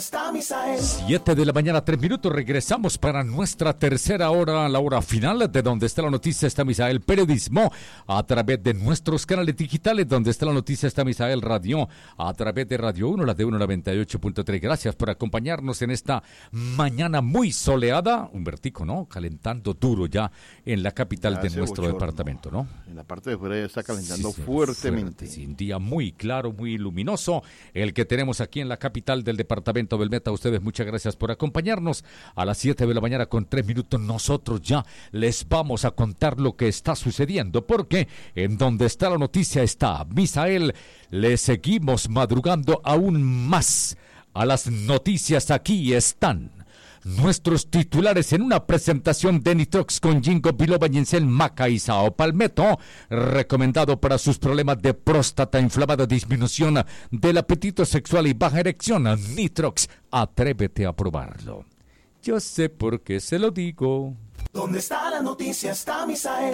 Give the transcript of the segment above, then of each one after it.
Está Misael. 7 de la mañana, 3 minutos. Regresamos para nuestra tercera hora, la hora final de Donde está la noticia. Está Misael Periodismo a través de nuestros canales digitales. Donde está la noticia. Está Misael Radio a través de Radio 1, la de 198.3. Gracias por acompañarnos en esta mañana muy soleada. Humbertico, ¿no? Calentando duro ya en la capital de nuestro departamento, ¿no? En la parte de fuera ya está calentando Sí, fuertemente. Sí, un día muy claro, muy luminoso, el que tenemos aquí en la capital del departamento del Meta. Ustedes, muchas gracias por acompañarnos. A las 7 de la mañana con 3 minutos nosotros ya les vamos a contar lo que está sucediendo, porque en Donde está la noticia está Misael. Le seguimos madrugando aún más a las noticias. Aquí están nuestros titulares en una presentación de Nitrox con Ginkgo biloba, ginseng, maca y sao palmetto, recomendado para sus problemas de próstata inflamada, disminución del apetito sexual y baja erección. Nitrox, atrévete a probarlo. Yo sé por qué se lo digo. ¿Dónde está la noticia? Está Misael.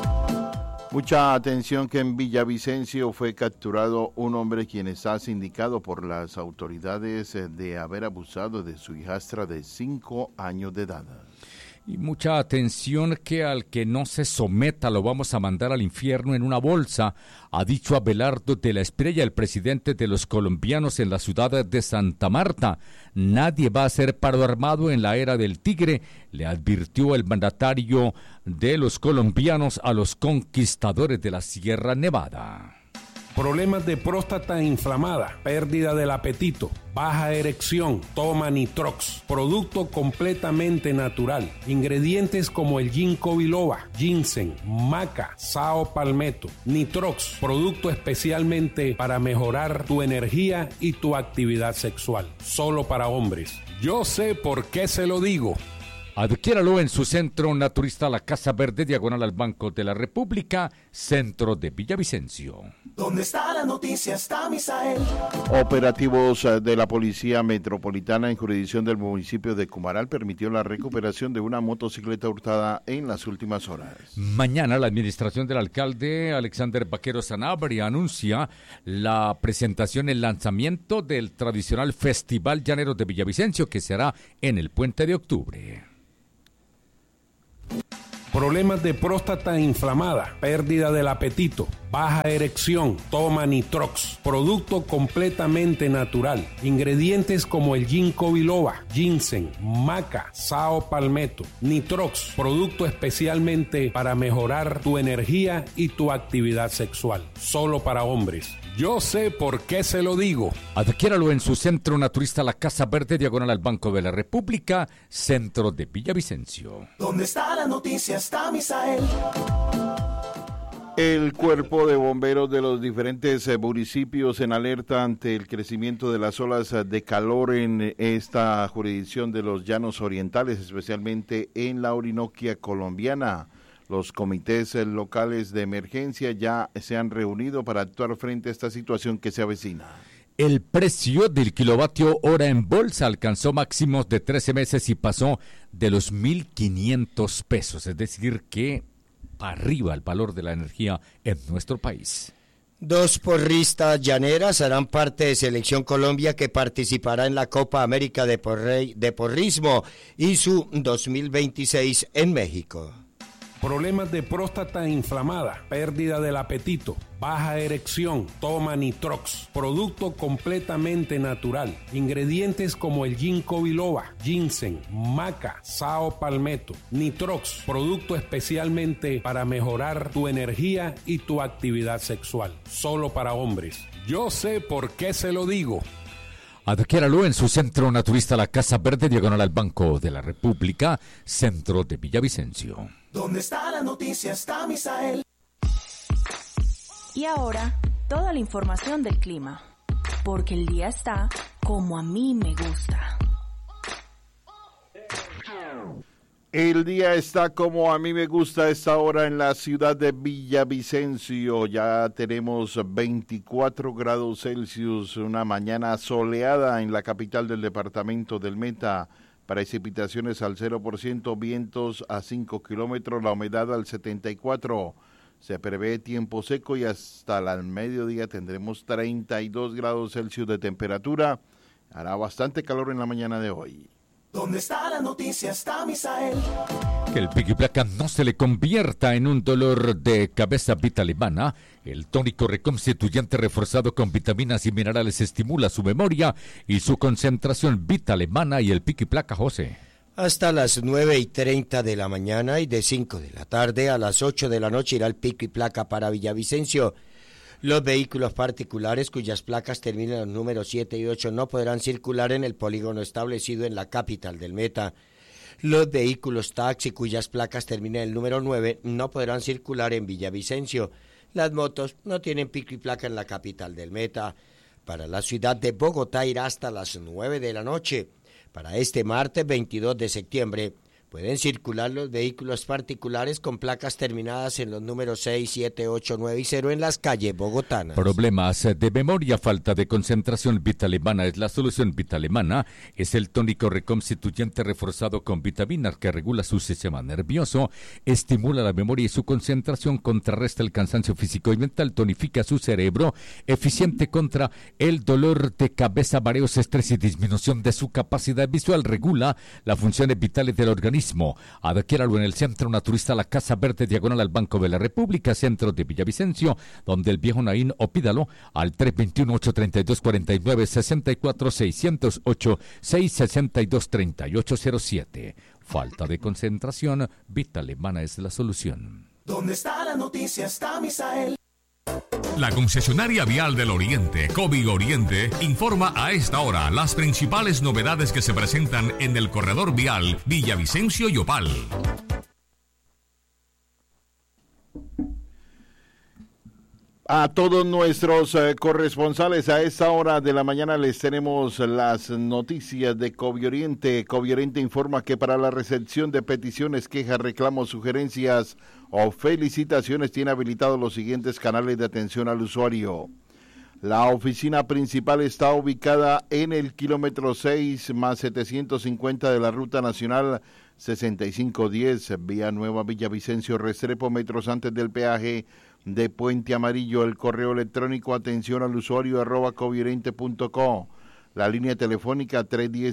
Mucha atención que en Villavicencio fue capturado un hombre quien está sindicado por las autoridades de haber abusado de su hijastra de 5 años de edad. Y mucha atención que al que no se someta lo vamos a mandar al infierno en una bolsa, ha dicho Abelardo de la Espriella, el presidente de los colombianos en la ciudad de Santa Marta. Nadie va a hacer paro armado en la era del tigre, le advirtió el mandatario de los colombianos a los conquistadores de la Sierra Nevada. Problemas de próstata inflamada, pérdida del apetito, baja erección, toma Nitrox, producto completamente natural, ingredientes como el ginkgo biloba, ginseng, maca, sao palmetto, Nitrox, producto especialmente para mejorar tu energía y tu actividad sexual, solo para hombres. Yo sé por qué se lo digo. Adquiéralo en su centro naturista La Casa Verde, diagonal al Banco de la República, centro de Villavicencio. ¿Dónde está la noticia? Está Misael. Operativos de la Policía Metropolitana en jurisdicción del municipio de Cumaral permitió la recuperación de una motocicleta hurtada en las últimas horas. Mañana la administración del alcalde Alexander Vaquero Sanabria anuncia la presentación, el lanzamiento del tradicional Festival Llanero de Villavicencio, que se hará en el Puente de Octubre. Problemas de próstata inflamada, pérdida del apetito, baja erección, toma Nitrox, producto completamente natural, ingredientes como el ginkgo biloba, ginseng, maca, sao palmetto, Nitrox, producto especialmente para mejorar tu energía y tu actividad sexual, solo para hombres. Yo sé por qué se lo digo. Adquiéralo en su centro naturista La Casa Verde, diagonal al Banco de la República, centro de Villavicencio. ¿Dónde está la noticia? Está Misael. El cuerpo de bomberos de los diferentes municipios en alerta ante el crecimiento de las olas de calor en esta jurisdicción de los Llanos Orientales, especialmente en la Orinoquia colombiana. Los comités locales de emergencia ya se han reunido para actuar frente a esta situación que se avecina. El precio del kilovatio hora en bolsa alcanzó máximos de 13 meses y pasó de los 1.500 pesos, es decir que arriba el valor de la energía en nuestro país. 2 porristas llaneras harán parte de Selección Colombia, que participará en la Copa América de Porrismo y su 2026 en México. Problemas de próstata inflamada, pérdida del apetito, baja erección, toma Nitrox, producto completamente natural, ingredientes como el ginkgo biloba, ginseng, maca, sao palmetto, Nitrox, producto especialmente para mejorar tu energía y tu actividad sexual, solo para hombres. Yo sé por qué se lo digo. Adquiéralo en su centro naturista La Casa Verde, diagonal al Banco de la República, centro de Villavicencio. ¿Dónde está la noticia? Está Misael. Y ahora, toda la información del clima, porque el día está como a mí me gusta. El día está como a mí me gusta a esta hora en la ciudad de Villavicencio. Ya tenemos 24 grados Celsius, una mañana soleada en la capital del departamento del Meta. Precipitaciones al 0%, vientos a 5 kilómetros, la humedad al 74%. Se prevé tiempo seco y hasta el mediodía tendremos 32 grados Celsius de temperatura. Hará bastante calor en la mañana de hoy. ¿Dónde está la noticia? Está Misael. Que el pico y placa no se le convierta en un dolor de cabeza. Vitalemana, el tónico reconstituyente reforzado con vitaminas y minerales, estimula su memoria y su concentración. Vitalemana y el pico y placa, José. Hasta las 9:30 de la mañana y de 5 de la tarde a las 8 de la noche irá el pico y placa para Villavicencio. Los vehículos particulares cuyas placas terminen en los números 7 y 8 no podrán circular en el polígono establecido en la capital del Meta. Los vehículos taxi cuyas placas terminen en el número 9 no podrán circular en Villavicencio. Las motos no tienen pico y placa en la capital del Meta. Para la ciudad de Bogotá irá hasta las 9 de la noche. Para este martes 22 de septiembre pueden circular los vehículos particulares con placas terminadas en los números 6, 7, 8, 9 y 0 en las calles bogotanas. Problemas de memoria, falta de concentración. Vitalemana es la solución. Vitalemana es el tónico reconstituyente reforzado con vitaminas que regula su sistema nervioso, estimula la memoria y su concentración, contrarresta el cansancio físico y mental, tonifica su cerebro, eficiente contra el dolor de cabeza, mareos, estrés y disminución de su capacidad visual, regula las funciones vitales del organismo. Adquiéralo en el Centro Naturista La Casa Verde, diagonal al Banco de la República, centro de Villavicencio, donde el viejo Naín, o pídalo al 321-832-49-64, 662-3807. Falta de concentración, Vitalemana es la solución. ¿Dónde está la noticia? Está Misael. La concesionaria vial del Oriente, Covi Oriente, informa a esta hora las principales novedades que se presentan en el corredor vial Villavicencio y Opal. A todos nuestros corresponsales a esta hora de la mañana les tenemos las noticias de Covi Oriente. Covi Oriente informa que para la recepción de peticiones, quejas, reclamos, sugerencias o felicitaciones tiene habilitados los siguientes canales de atención al usuario. La oficina principal está ubicada en el kilómetro 6 más 750 de la Ruta Nacional 6510, Vía Nueva Villavicencio, Restrepo, metros antes del peaje de Puente Amarillo. El correo electrónico atención al usuario @covioriente.co. La línea telefónica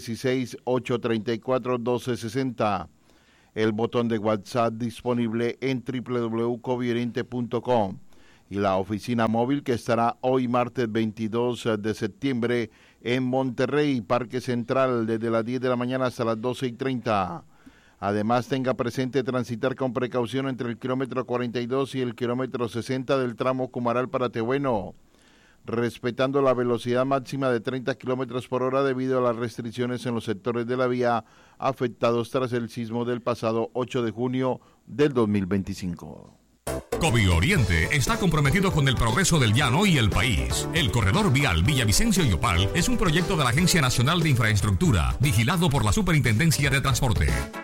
316-834-1260. El botón de WhatsApp disponible en www.covioriente.com. Y la oficina móvil que estará hoy martes 22 de septiembre en Monterrey, Parque Central, desde las 10 de la mañana hasta las 12:30. Además, tenga presente transitar con precaución entre el kilómetro 42 y el kilómetro 60 del tramo Cumaral para Tehueno, respetando la velocidad máxima de 30 kilómetros por hora debido a las restricciones en los sectores de la vía afectados tras el sismo del pasado 8 de junio del 2025. Covi Oriente está comprometido con el progreso del llano y el país. El corredor vial Villavicencio y Opal es un proyecto de la Agencia Nacional de Infraestructura, vigilado por la Superintendencia de Transporte.